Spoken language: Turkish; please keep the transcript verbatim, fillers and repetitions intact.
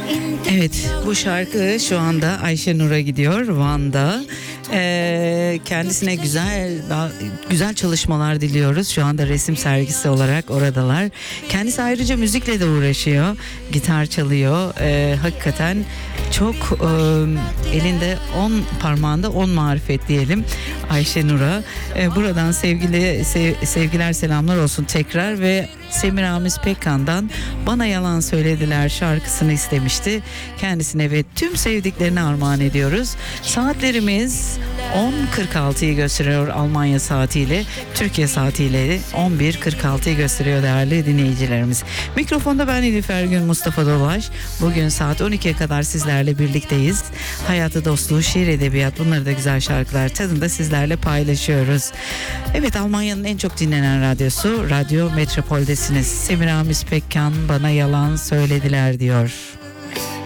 Evet, bu şarkı şu anda Ayşenur'a gidiyor Van'da. Ee, kendisine güzel daha, güzel çalışmalar diliyoruz. Şu anda resim sergisi olarak oradalar. Kendisi ayrıca müzikle de uğraşıyor. Gitar çalıyor. Ee, hakikaten çok e, elinde on parmağında on marifet diyelim Ayşenur'a. Ee, buradan sevgili sev, sevgiler selamlar olsun tekrar ve Semiramis Pekkan'dan Bana Yalan Söylediler şarkısını istemişti. Kendisine ve tüm sevdiklerine armağan ediyoruz. Saatlerimiz on kırk altıyı gösteriyor Almanya saatiyle. Türkiye saatiyle on bir kırk altıyı gösteriyor değerli dinleyicilerimiz. Mikrofonda ben Elif Ergün, Mustafa Dolaş. Bugün saat on ikiye kadar sizlerle birlikteyiz. Hayatı, dostluğu, şiir, edebiyat, bunları da güzel şarkılar tadında sizlerle paylaşıyoruz. Evet, Almanya'nın en çok dinlenen radyosu Radyo Metropol'desiniz. Semiramis Pekkan Bana Yalan Söylediler diyor.